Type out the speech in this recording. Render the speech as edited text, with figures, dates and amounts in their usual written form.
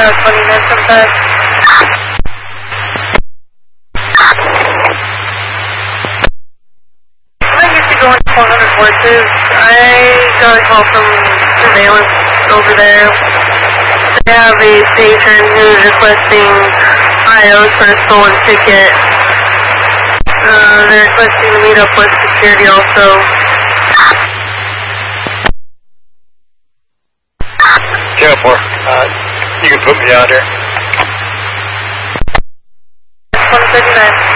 2975. I'm going to get you going to 400 horses. I got a call from surveillance over there. They have a patron who's requesting IOs for a stolen ticket. They're requesting to meet up with security also. Careful. You can put me out here. 159.